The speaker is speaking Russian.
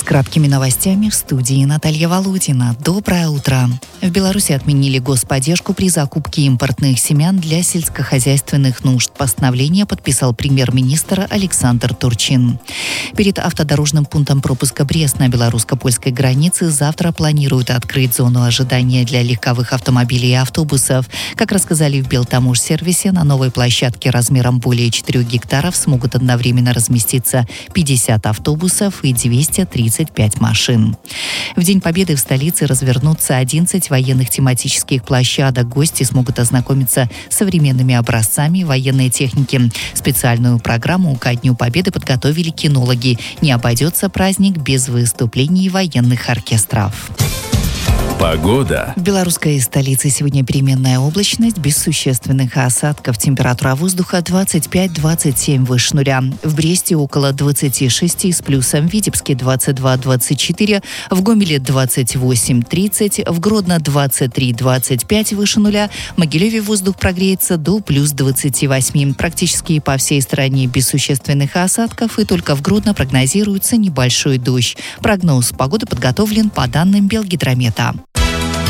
краткими новостями в студии Наталья Володина. Доброе утро. В Беларуси отменили господдержку при закупке импортных семян для сельскохозяйственных нужд. Постановление подписал премьер-министр Александр Турчин. Перед автодорожным пунктом пропуска Брест на белорусско-польской границе завтра планируют открыть зону ожидания для легковых автомобилей и автобусов. Как рассказали в Белтамож-сервисе, на новой площадке размером более 4 гектаров смогут одновременно разместиться 50 автобусов и 235 машин. В День Победы в столице развернутся 11 военных тематических площадок. Гости смогут ознакомиться с современными образцами военной техники. Специальную программу ко Дню Победы подготовили кинологи. Не обойдется праздник без выступлений военных оркестров. Погода. В белорусской столице сегодня переменная облачность, без существенных осадков. Температура воздуха 25-27 выше нуля. В Бресте около 26 с плюсом, в Витебске 22-24, в Гомеле 28-30, в Гродно 23-25 выше нуля, в Могилеве воздух прогреется до плюс 28. Практически по всей стране без существенных осадков, и только в Гродно прогнозируется небольшой дождь. Прогноз погоды подготовлен по данным Белгидромета.